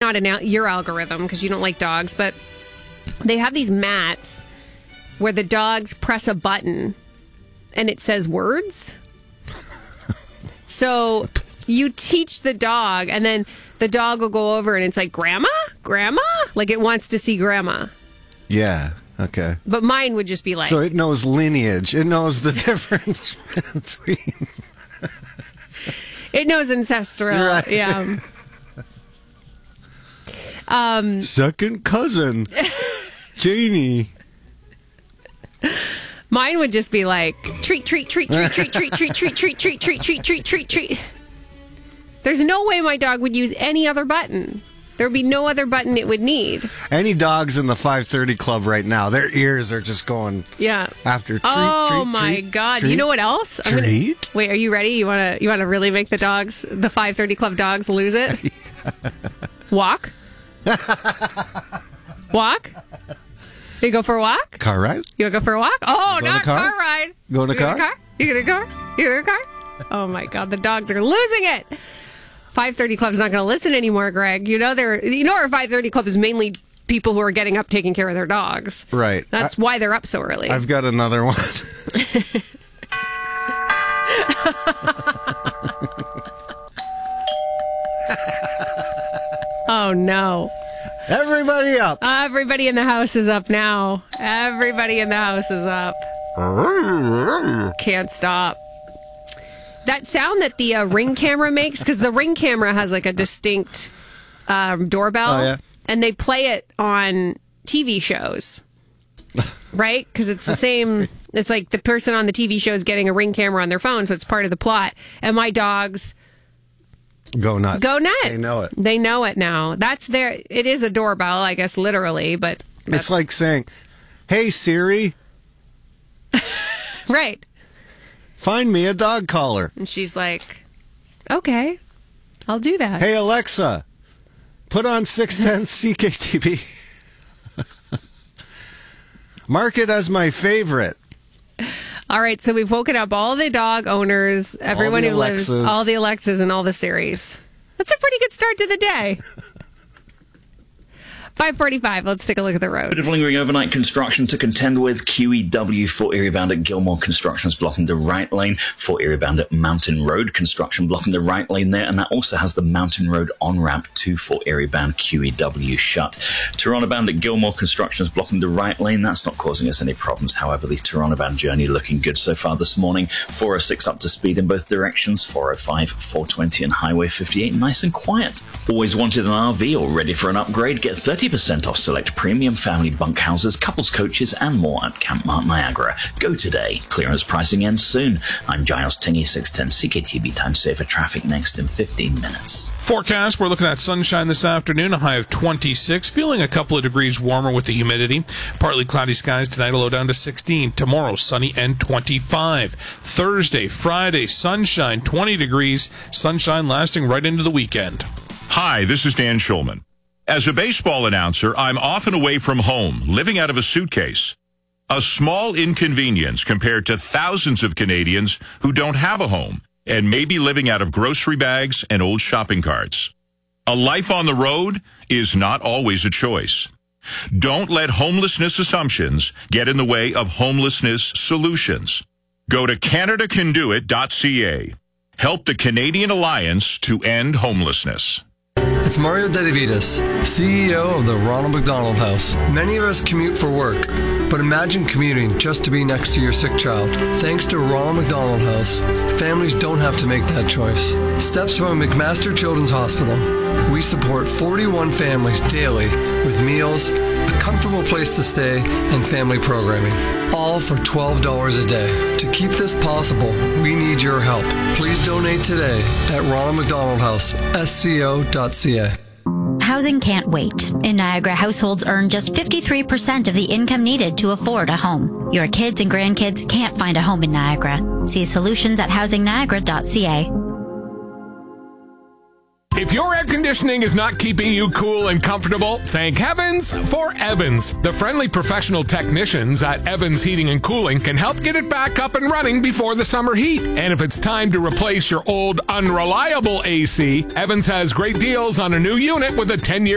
not your algorithm because you don't like dogs, but they have these mats where the dogs press a button and it says words. So you teach the dog, and then the dog will go over and it's like, Grandma? Grandma? Like it wants to see Grandma. Yeah, okay. But mine would just be like... So it knows lineage. It knows the difference between... It knows ancestral. Right. Yeah. Second cousin. Janie. Mine would just be like, treat, treat, treat, treat, treat, treat, treat, treat, treat, treat, treat, treat, treat, treat, treat. There's no way my dog would use any other button. There would be no other button it would need. Any dogs in the 5:30 Club right now, their ears are just going after treat, oh, treat, my treat, God. Treat, you know what else? Wait, are you ready? You want to really make the 5:30 Club dogs lose it? Yeah. Walk. Walk. You go for a walk? Car ride? You want to go for a walk? Oh, not car ride. Go in a car? You get a car? You get a car? Oh, my God. The dogs are losing it. 5:30 Club's not going to listen anymore, Greg. You know our 5:30 Club is mainly people who are getting up taking care of their dogs. Right. That's why they're up so early. I've got another one. Oh, no. Everybody up. Everybody in the house is up now. Everybody in the house is up. Can't stop. That sound that the Ring camera makes, because the Ring camera has like a distinct doorbell, and they play it on TV shows, right? Because it's the same. It's like the person on the TV show is getting a Ring camera on their phone, so it's part of the plot. And my dogs go nuts. Go nuts. They know it. They know it now. It is a doorbell, I guess, literally, but it's like saying, "Hey Siri." Right. Find me a dog collar. And she's like, okay, I'll do that. Hey, Alexa, put on 610 CKTB. Mark it as my favorite. All right, so we've woken up all the dog owners, everyone who lives, all the Alexas and all the Siris. That's a pretty good start to the day. 5:45. Let's take a look at the roads. Bit of lingering overnight construction to contend with. QEW for Erie bound at Gilmore. Construction is blocking the right lane. For Erie bound at Mountain Road. Construction blocking the right lane there. And that also has the Mountain Road on-ramp to Fort Erie bound QEW shut. Toronto bound at Gilmore. Construction is blocking the right lane. That's not causing us any problems. However, the Toronto bound journey looking good so far this morning. 406 up to speed in both directions. 405, 420 and Highway 58 nice and quiet. Always wanted an RV or ready for an upgrade? Get 30% off select premium family bunkhouses, couples coaches, and more at Camp Mount Niagara. Go today. Clearance pricing ends soon. I'm Giles Tingy, 610 CKTB. Time saver traffic next in 15 minutes. Forecast, we're looking at sunshine this afternoon, a high of 26, feeling a couple of degrees warmer with the humidity. Partly cloudy skies tonight, a low down to 16. Tomorrow, sunny and 25. Thursday, Friday, sunshine, 20 degrees. Sunshine lasting right into the weekend. Hi, this is Dan Schulman. As a baseball announcer, I'm often away from home, living out of a suitcase. A small inconvenience compared to thousands of Canadians who don't have a home and may be living out of grocery bags and old shopping carts. A life on the road is not always a choice. Don't let homelessness assumptions get in the way of homelessness solutions. Go to CanadaCanDoIt.ca. Help the Canadian Alliance to End Homelessness. It's Mario Dedivitas, CEO of the Ronald McDonald House. Many of us commute for work, but imagine commuting just to be next to your sick child. Thanks to Ronald McDonald House, families don't have to make that choice. Steps from McMaster Children's Hospital. We support 41 families daily with meals, a comfortable place to stay, and family programming. All for $12 a day. To keep this possible, we need your help. Please donate today at Ronald McDonald House, SCO.ca. Housing can't wait. In Niagara, households earn just 53% of the income needed to afford a home. Your kids and grandkids can't find a home in Niagara. See solutions at housingniagara.ca. If your air conditioning is not keeping you cool and comfortable, thank heavens for Evans. The friendly professional technicians at Evans Heating and Cooling can help get it back up and running before the summer heat. And if it's time to replace your old unreliable AC, Evans has great deals on a new unit with a 10-year